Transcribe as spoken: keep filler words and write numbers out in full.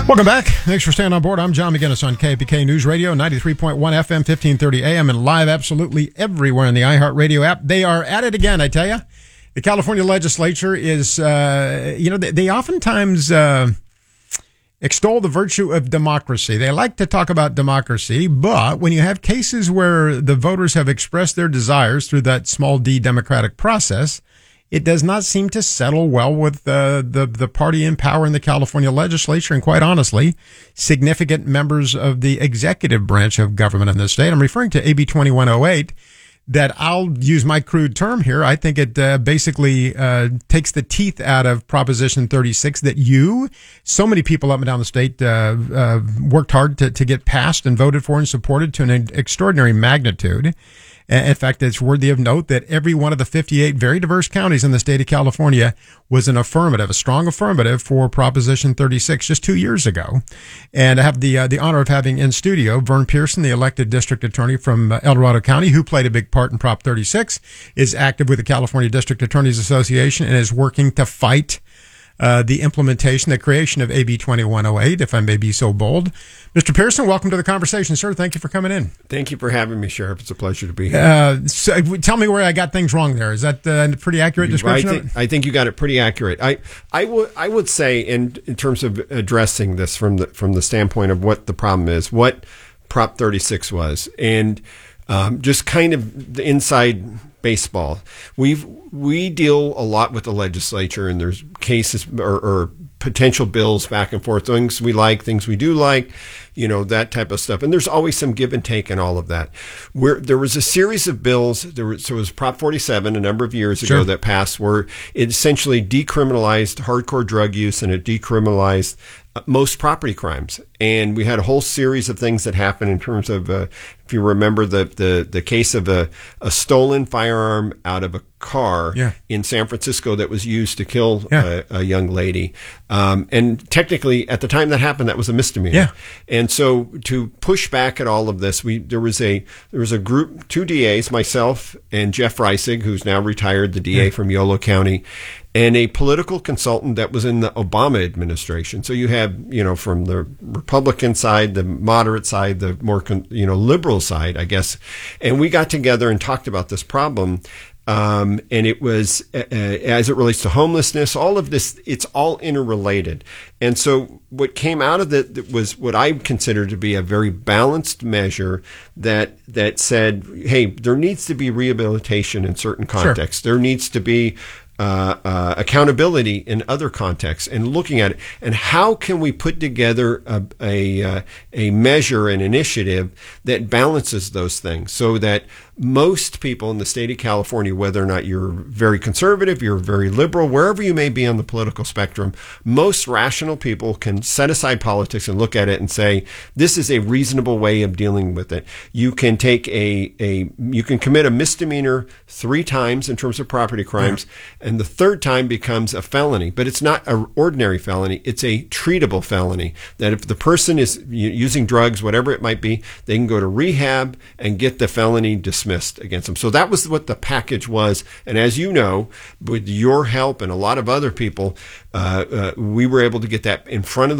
Welcome back. Thanks for staying on board. I'm John McGinnis on K P K News Radio, ninety-three point one F M, fifteen thirty A M, and live absolutely everywhere in the iHeartRadio app. They are at it again, I tell you. The California legislature is, uh, you know, they, they oftentimes uh, extol the virtue of democracy. They like to talk about democracy, but when you have cases where the voters have expressed their desires through that small d democratic process, it does not seem to settle well with uh, the the party in power in the California legislature, and quite honestly, significant members of the executive branch of government in the state. I'm referring to A B twenty-one oh eight. That I'll use my crude term here. I think it uh, basically uh, takes the teeth out of Proposition thirty-six that you, so many people up and down the state, uh, uh, worked hard to, to get passed and voted for and supported to an extraordinary magnitude. In fact, it's worthy of note that every one of the fifty-eight very diverse counties in the state of California was an affirmative, a strong affirmative for Proposition thirty-six just two years ago. And I have the uh, the honor of having in studio Vern Pearson, the elected district attorney from uh, El Dorado County, who played a big part in Prop thirty-six, is active with the California District Attorneys Association, and is working to fight Uh, the implementation, the creation of A B twenty-one oh eight, if I may be so bold. Mister Pearson, welcome to the conversation, sir. Thank you for coming in. Thank you for having me, Sheriff. It's a pleasure to be here. Uh, so tell me where I got things wrong there. Is that uh, a pretty accurate description I think, of it? I think you got it pretty accurate. I, I, w- I would say, in, in terms of addressing this from the, from the standpoint of what the problem is, what Prop thirty-six was, and um, just kind of the inside baseball. We've we deal a lot with the legislature, and there's cases or, or potential bills back and forth, things we like, things we do like, you know, that type of stuff. And there's always some give and take in all of that. Where there was a series of bills, there was, so it was Prop forty-seven a number of years ago Sure. that passed, where it essentially decriminalized hardcore drug use and it decriminalized most property crimes. And we had a whole series of things that happened in terms of, uh, if you remember the, the, the case of a, a stolen firearm out of a car yeah. in San Francisco that was used to kill yeah. a, a young lady. Um, and technically, at the time that happened, that was a misdemeanor. Yeah. And so to push back at all of this, we there was a there was a group, two D As, myself and Jeff Reisig, who's now retired, the D A yeah. from Yolo County, and a political consultant that was in the Obama administration. So you have, you know, from the Republican side, the moderate side, the more, you know, liberal side, I guess. And we got together and talked about this problem. Um, and it was, uh, as it relates to homelessness, all of this, it's all interrelated. And so what came out of it was what I consider to be a very balanced measure that, that said, hey, there needs to be rehabilitation in certain contexts. Sure. There needs to be Uh, uh, accountability in other contexts, and looking at it, and how can we put together a a, uh, a measure, an initiative that balances those things, so that most people in the state of California, whether or not you're very conservative, you're very liberal, wherever you may be on the political spectrum, most rational people can set aside politics and look at it and say, this is a reasonable way of dealing with it. You can take a, a you can commit a misdemeanor three times in terms of property crimes, yeah. and the third time becomes a felony. But it's not an ordinary felony. It's a treatable felony, that if the person is using drugs, whatever it might be, they can go to rehab and get the felony dismissed against them. So that was what the package was. And as you know, with your help and a lot of other people, uh, uh, we were able to get that in front of the